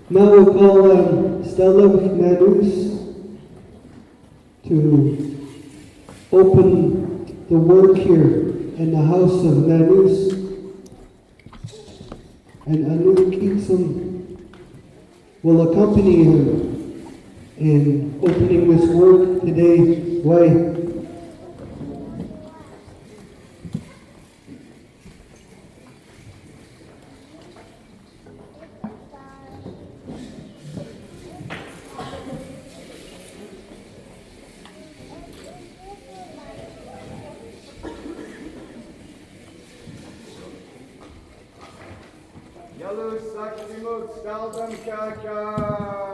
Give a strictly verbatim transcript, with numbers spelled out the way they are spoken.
Now we'll call um, Stella Manus to open the work here in the house of Manus. And Anu Keatsum will accompany him in opening this work today. Why? Yalu Saktimut Staldam Kaka.